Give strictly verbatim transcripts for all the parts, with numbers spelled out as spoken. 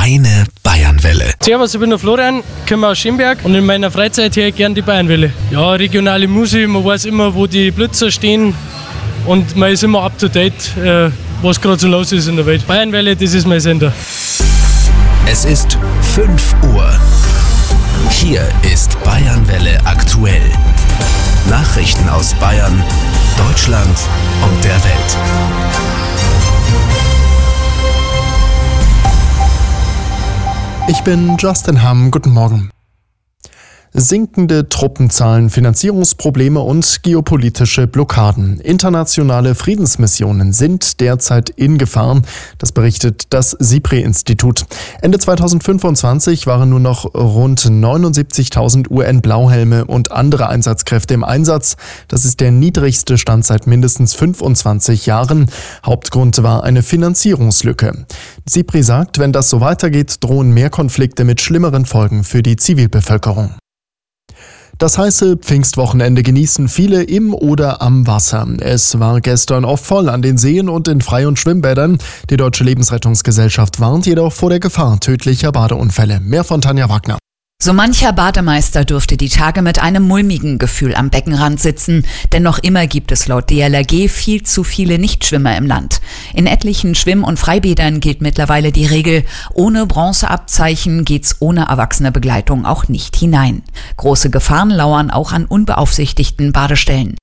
Deine Bayernwelle. Servus, ich bin der Florian, komme aus Schönberg und in meiner Freizeit höre ich gerne die Bayernwelle. Ja, regionale Musik, man weiß immer, wo die Blitzer stehen und man ist immer up to date, äh, was gerade so los ist in der Welt. Bayernwelle, das ist mein Sender. Es ist fünf Uhr. Hier ist Bayernwelle aktuell. Nachrichten aus Bayern, Deutschland und der Welt. Ich bin Justin Hamm, guten Morgen. Sinkende Truppenzahlen, Finanzierungsprobleme und geopolitische Blockaden. Internationale Friedensmissionen sind derzeit in Gefahr. Das berichtet das SIPRI-Institut. Ende zweitausendfünfundzwanzig waren nur noch rund neunundsiebzigtausend U N-Blauhelme und andere Einsatzkräfte im Einsatz. Das ist der niedrigste Stand seit mindestens fünfundzwanzig Jahren. Hauptgrund war eine Finanzierungslücke. SIPRI sagt, wenn das so weitergeht, drohen mehr Konflikte mit schlimmeren Folgen für die Zivilbevölkerung. Das heiße Pfingstwochenende genießen viele im oder am Wasser. Es war gestern oft voll an den Seen und in Frei- und Schwimmbädern. Die Deutsche Lebensrettungsgesellschaft warnt jedoch vor der Gefahr tödlicher Badeunfälle. Mehr von Tanja Wagner. So mancher Bademeister dürfte die Tage mit einem mulmigen Gefühl am Beckenrand sitzen, denn noch immer gibt es laut D L R G viel zu viele Nichtschwimmer im Land. In etlichen Schwimm- und Freibädern gilt mittlerweile die Regel, ohne Bronzeabzeichen geht's ohne erwachsene Begleitung auch nicht hinein. Große Gefahren lauern auch an unbeaufsichtigten Badestellen.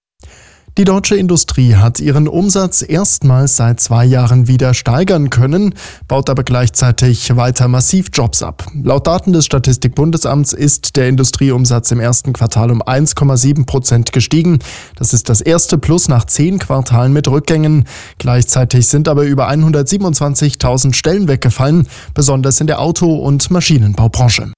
Die deutsche Industrie hat ihren Umsatz erstmals seit zwei Jahren wieder steigern können, baut aber gleichzeitig weiter massiv Jobs ab. Laut Daten des Statistikbundesamts ist der Industrieumsatz im ersten Quartal um eins Komma sieben Prozent gestiegen. Das ist das erste Plus nach zehn Quartalen mit Rückgängen. Gleichzeitig sind aber über hundertsiebenundzwanzigtausend Stellen weggefallen, besonders in der Auto- und Maschinenbaubranche.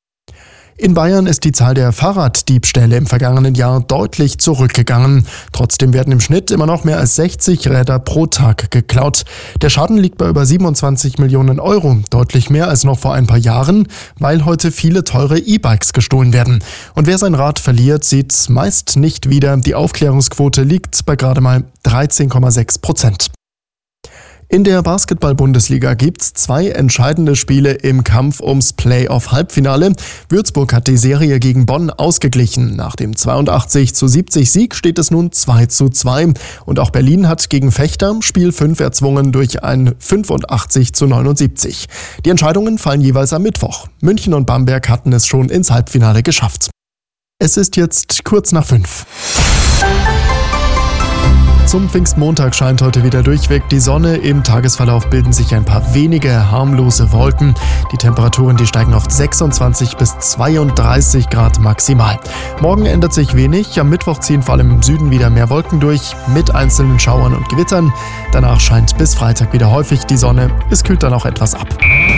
In Bayern ist die Zahl der Fahrraddiebstähle im vergangenen Jahr deutlich zurückgegangen. Trotzdem werden im Schnitt immer noch mehr als sechzig Räder pro Tag geklaut. Der Schaden liegt bei über siebenundzwanzig Millionen Euro, deutlich mehr als noch vor ein paar Jahren, weil heute viele teure E-Bikes gestohlen werden. Und wer sein Rad verliert, sieht es meist nicht wieder. Die Aufklärungsquote liegt bei gerade mal dreizehn Komma sechs Prozent. In der Basketball-Bundesliga gibt's zwei entscheidende Spiele im Kampf ums Play-off-Halbfinale. Würzburg hat die Serie gegen Bonn ausgeglichen. Nach dem zweiundachtzig zu siebzig Sieg steht es nun zwei zu zwei. Und auch Berlin hat gegen Fechter Spiel fünf erzwungen durch ein fünfundachtzig zu neunundsiebzig. Die Entscheidungen fallen jeweils am Mittwoch. München und Bamberg hatten es schon ins Halbfinale geschafft. Es ist jetzt kurz nach fünf. Zum Pfingstmontag scheint heute wieder durchweg die Sonne. Im Tagesverlauf bilden sich ein paar wenige harmlose Wolken. Die Temperaturen, die steigen auf sechsundzwanzig bis zweiunddreißig Grad maximal. Morgen ändert sich wenig. Am Mittwoch ziehen vor allem im Süden wieder mehr Wolken durch, mit einzelnen Schauern und Gewittern. Danach scheint bis Freitag wieder häufig die Sonne. Es kühlt dann auch etwas ab.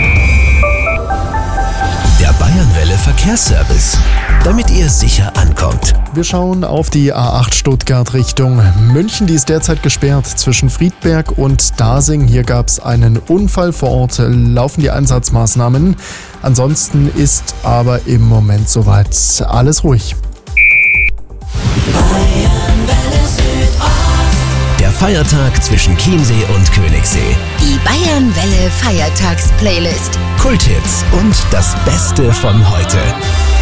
Der Bayernwelle Verkehrsservice, damit ihr sicher ankommt. Wir schauen auf die A acht Stuttgart Richtung München. Die ist derzeit gesperrt zwischen Friedberg und Dasing. Hier gab es einen Unfall. Vor Ort laufen die Einsatzmaßnahmen. Ansonsten ist aber im Moment soweit alles ruhig. Der Feiertag zwischen Chiemsee und Königssee. Die Bayernwelle Feiertags-Playlist. Kulthits und das Beste von heute.